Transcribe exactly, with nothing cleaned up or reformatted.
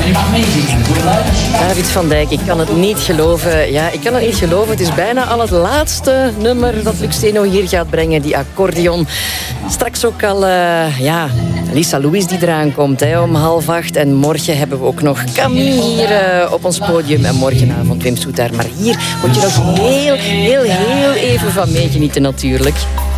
David van Dijk, ik kan het niet geloven. Ja, ik kan het niet geloven. Het is bijna al het laatste nummer dat Lux Steno hier gaat brengen, die accordeon. Straks ook al, uh, ja, Lisa Louis die eraan komt, hè, om half acht. En morgen hebben we ook nog Camille hier uh, op ons podium. En morgenavond Wim Soetaar. Maar hier moet je nog heel, heel, heel even van meegenieten natuurlijk.